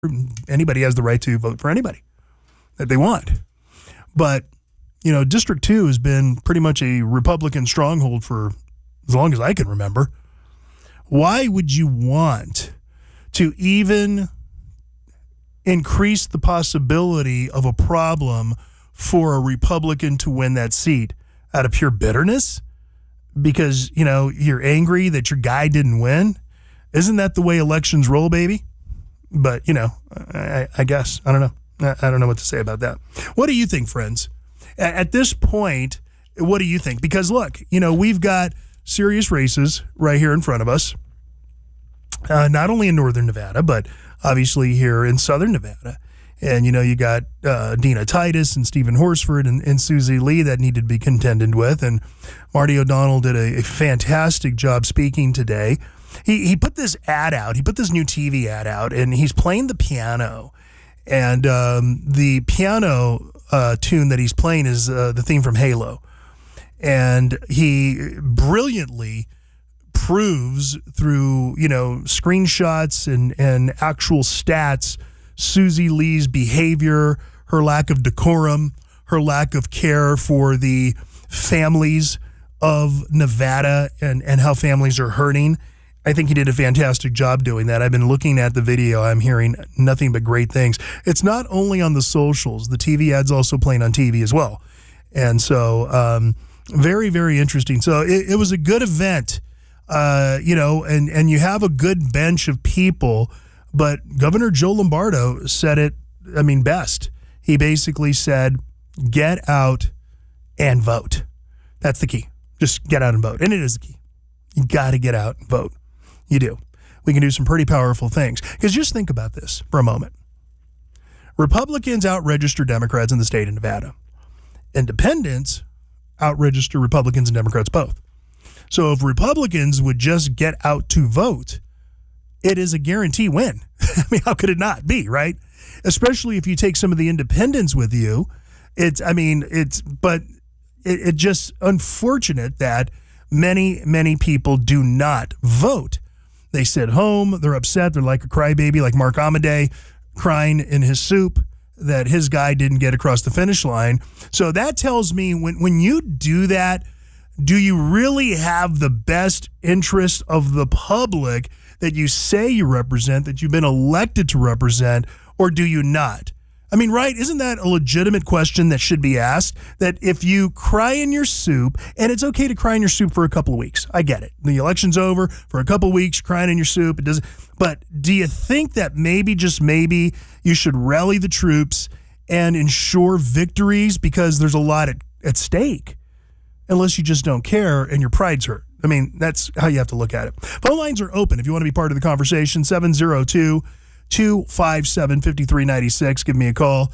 Anybody has the right to vote for anybody that they want. But, District 2 has been pretty much a Republican stronghold for as long as I can remember. Why would you want to even increase the possibility of a problem for a Republican to win that seat out of pure bitterness? Because, you're angry that your guy didn't win? Isn't that the way elections roll, baby? But, I guess. I don't know. I don't know what to say about that. What do you think, friends? At this point, what do you think? Because, look, we've got serious races right here in front of us, not only in northern Nevada, but obviously here in southern Nevada. And, you got Dina Titus and Stephen Horsford and Susie Lee that needed to be contended with. And Marty O'Donnell did a fantastic job speaking today. He put this ad out. He put this new TV ad out, and he's playing the piano. And the piano tune that he's playing is the theme from Halo. And he brilliantly proves through, screenshots and actual stats, Susie Lee's behavior, her lack of decorum, her lack of care for the families of Nevada and how families are hurting. I think he did a fantastic job doing that. I've been looking at the video. I'm hearing nothing but great things. It's not only on the socials. The TV ad's also playing on TV as well. And so very, very interesting. So it was a good event, and you have a good bench of people. But Governor Joe Lombardo said it, best. He basically said, get out and vote. That's the key. Just get out and vote. And it is the key. You got to get out and vote. You do. We can do some pretty powerful things. Because just think about this for a moment. Republicans out-register Democrats in the state of Nevada. Independents out-register Republicans and Democrats both. So if Republicans would just get out to vote, it is a guarantee win. How could it not be, right? Especially if you take some of the independents with you. It's just unfortunate that many people do not vote. They sit home, they're upset, they're like a crybaby, like Mark Amadei crying in his soup that his guy didn't get across the finish line. So that tells me when you do that, do you really have the best interest of the public that you say you represent, that you've been elected to represent, or do you not? Right? Isn't that a legitimate question that should be asked? That if you cry in your soup, and it's okay to cry in your soup for a couple of weeks. I get it. The election's over. For a couple of weeks, crying in your soup. It doesn't. But do you think that maybe, just maybe, you should rally the troops and ensure victories? Because there's a lot at stake. Unless you just don't care and your pride's hurt. That's how you have to look at it. Phone lines are open if you want to be part of the conversation. 702-257-5396. Give me a call.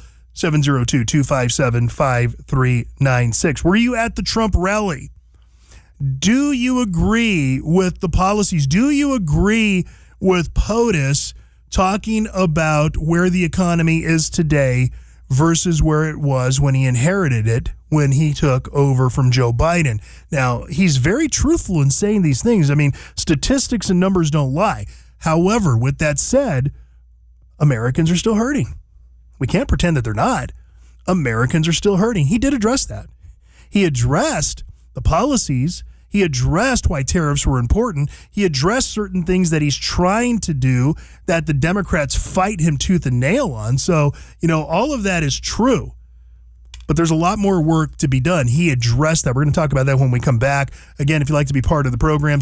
702-257-5396. Were you at the Trump rally? Do you agree with the policies? Do you agree with POTUS talking about where the economy is today versus where it was when he inherited it, when he took over from Joe Biden? Now, he's very truthful in saying these things. Statistics and numbers don't lie. However, with that said, Americans are still hurting. We can't pretend that they're not. Americans are still hurting. He did address that. He addressed the policies. He addressed why tariffs were important. He addressed certain things that he's trying to do that the Democrats fight him tooth and nail on. So, all of that is true. But there's a lot more work to be done. He addressed that. We're going to talk about that when we come back. Again, if you'd like to be part of the program,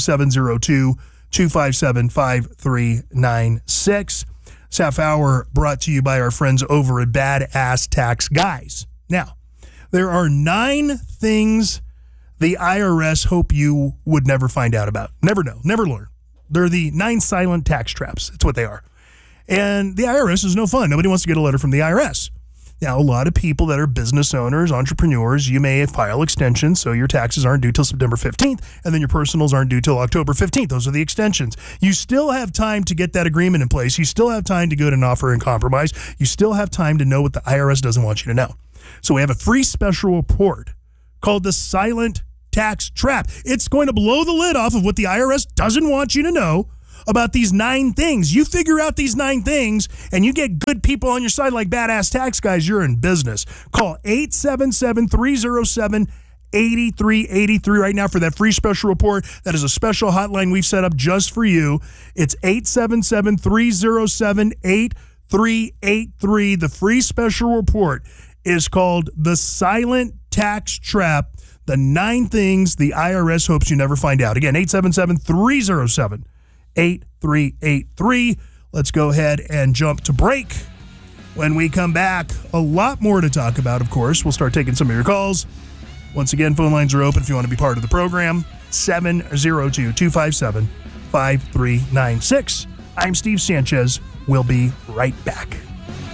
702-257-5396. This half hour brought to you by our friends over at Badass Tax Guys. Now, there are 9 things the IRS hope you would never find out about. Never know, never learn. They're the 9 silent tax traps. That's what they are. And the IRS is no fun. Nobody wants to get a letter from the IRS. Now, a lot of people that are business owners, entrepreneurs, you may file extensions, so your taxes aren't due till September 15th, and then your personals aren't due till October 15th. Those are the extensions. You still have time to get that agreement in place. You still have time to go to an offer and compromise. You still have time to know what the IRS doesn't want you to know. So we have a free special report called the Silent Tax Trap. It's going to blow the lid off of what the IRS doesn't want you to know about these 9 things. You figure out these 9 things and you get good people on your side like Badass Tax Guys, you're in business. Call 877-307-8383 right now for that free special report. That is a special hotline we've set up just for you. It's 877-307-8383. The free special report is called The Silent Tax Trap, the 9 things the IRS hopes you never find out. Again, 877-307-8383. Let's go ahead and jump to break. When we come back, a lot more to talk about, of course. We'll start taking some of your calls. Once again, phone lines are open if you want to be part of the program. 702-257-5396. I'm Steve Sanchez. We'll be right back.